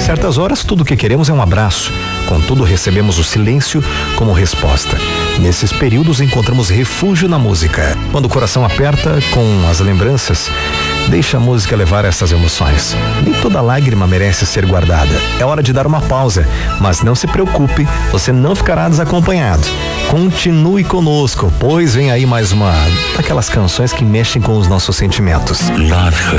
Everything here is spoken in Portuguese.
certas horas, tudo o que queremos é um abraço. Contudo, recebemos o silêncio como resposta. Nesses períodos, encontramos refúgio na música. Quando o coração aperta com as lembranças, deixa a música levar essas emoções. Nem toda lágrima merece ser guardada. É hora de dar uma pausa, mas não se preocupe, você não ficará desacompanhado. Continue conosco, pois vem aí mais uma daquelas canções que mexem com os nossos sentimentos. Love